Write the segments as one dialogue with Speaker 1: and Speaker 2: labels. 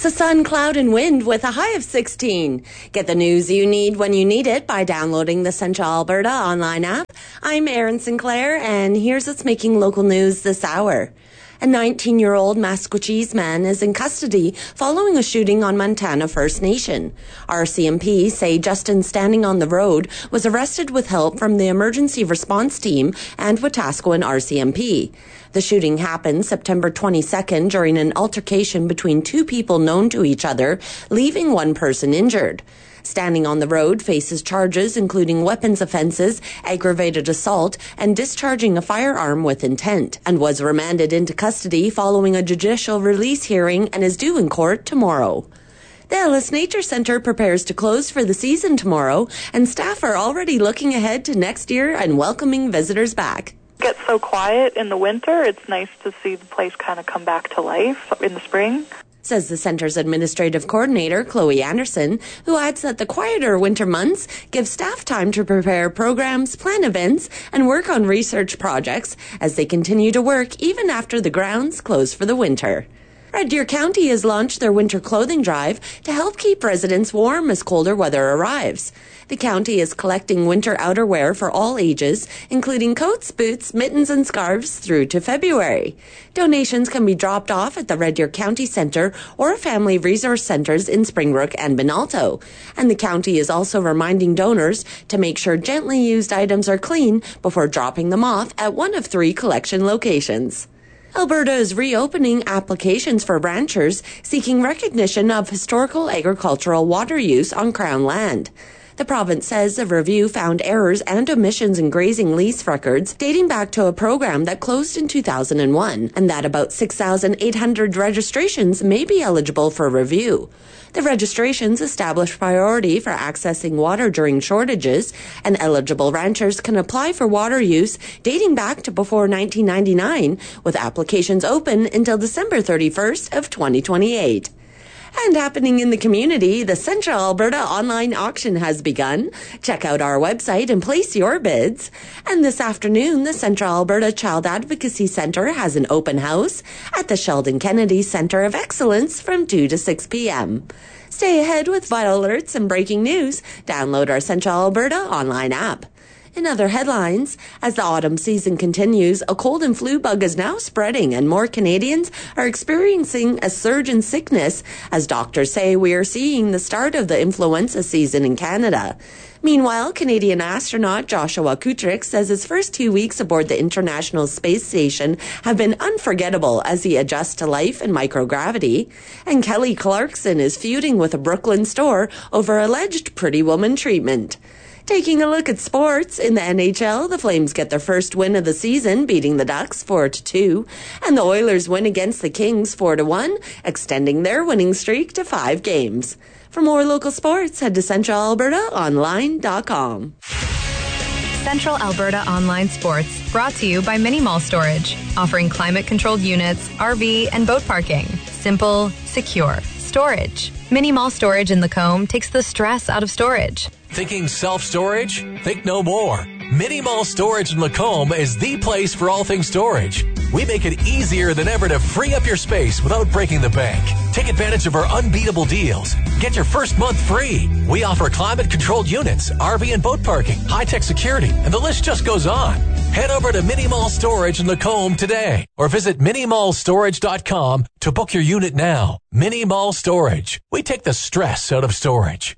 Speaker 1: mix of sun, cloud, and wind with a high of 16. Get the news you need when you need it by downloading the Central Alberta online app. I'm Erin Sinclair, and here's what's making local news this hour. A 19-year-old Maskwacis man is in custody following a shooting on Montana First Nation. RCMP say Justin Standing on the Road was arrested with help from the emergency response team and Wetaskiwin RCMP. The shooting happened September 22nd during an altercation between two people known to each other, leaving one person injured. Standing on the Road faces charges including weapons offenses, aggravated assault, and discharging a firearm with intent, and was remanded into custody following a judicial release hearing and is due in court tomorrow. The Ellis Nature Centre prepares to close for the season tomorrow, and staff are already looking ahead to next year and welcoming visitors back.
Speaker 2: It gets so quiet in the winter, it's nice to see the place kind of come back to life in the spring,
Speaker 1: says the centre's administrative coordinator, Chloe Anderson, who adds that the quieter winter months give staff time to prepare programs, plan events, and work on research projects as they continue to work even after the grounds close for the winter. Red Deer County has launched their winter clothing drive to help keep residents warm as colder weather arrives. The county is collecting winter outerwear for all ages, including coats, boots, mittens, and scarves through to February. Donations can be dropped off at the Red Deer County Centre or Family Resource Centres in Springbrook and Benalto. And the county is also reminding donors to make sure gently used items are clean before dropping them off at one of 3 collection locations. Alberta is reopening applications for ranchers seeking recognition of historical agricultural water use on Crown land. The province says the review found errors and omissions in grazing lease records dating back to a program that closed in 2001, and that about 6,800 registrations may be eligible for review. The registrations establish priority for accessing water during shortages, and eligible ranchers can apply for water use dating back to before 1999, with applications open until December 31st of 2028. And happening in the community, the Central Alberta online auction has begun. Check out our website and place your bids. And this afternoon, the Central Alberta Child Advocacy Centre has an open house at the Sheldon Kennedy Centre of Excellence from 2 to 6 p.m. Stay ahead with vital alerts and breaking news. Download our Central Alberta online app. In other headlines, as the autumn season continues, a cold and flu bug is now spreading and more Canadians are experiencing a surge in sickness as doctors say we are seeing the start of the influenza season in Canada. Meanwhile, Canadian astronaut Joshua Kutrick says his first 2 weeks aboard the International Space Station have been unforgettable as he adjusts to life in microgravity. And Kelly Clarkson is feuding with a Brooklyn store over alleged Pretty Woman treatment. Taking a look at sports, in the NHL, the Flames get their first win of the season, beating the Ducks 4-2, and the Oilers win against the Kings 4-1, extending their winning streak to 5 games. For more local sports, head to CentralAlbertaOnline.com.
Speaker 3: Central Alberta Online Sports, brought to you by Mini Mall Storage, offering climate-controlled units, RV, and boat parking. Simple, secure storage. Mini Mall Storage in Lacombe takes the stress out of storage.
Speaker 4: Thinking self-storage? Think no more. Mini Mall Storage in Lacombe is the place for all things storage. We make it easier than ever to free up your space without breaking the bank. Take advantage of our unbeatable deals. Get your first month free. We offer climate-controlled units, RV and boat parking, high-tech security, and the list just goes on. Head over to Mini Mall Storage in Lacombe today or visit minimallstorage.com to book your unit now. Mini Mall Storage. We take the stress out of storage.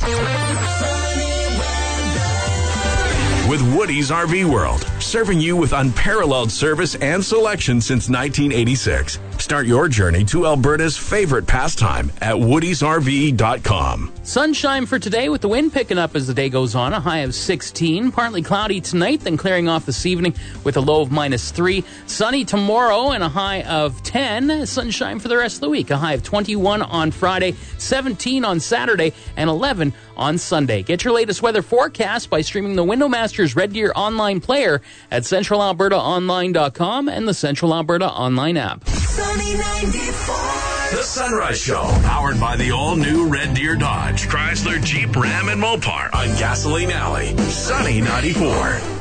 Speaker 5: With Woody's RV World, serving you with unparalleled service and selection since 1986. Start your journey to Alberta's favorite pastime at woodysrv.com.
Speaker 6: Sunshine for today with the wind picking up as the day goes on, a high of 16. Partly cloudy tonight, then clearing off this evening with a low of -3. Sunny tomorrow and a high of 10. Sunshine for the rest of the week, a high of 21 on Friday, 17 on Saturday, and 11 on Sunday. Get your latest weather forecast by streaming the Windowmasters Red Deer online player at CentralAlbertaOnline.com and the Central Alberta online app.
Speaker 7: Sunny 94.
Speaker 5: The Sunrise Show, powered by the all-new Red Deer Dodge, Chrysler, Jeep, Ram, and Mopar on Gasoline Alley. Sunny 94.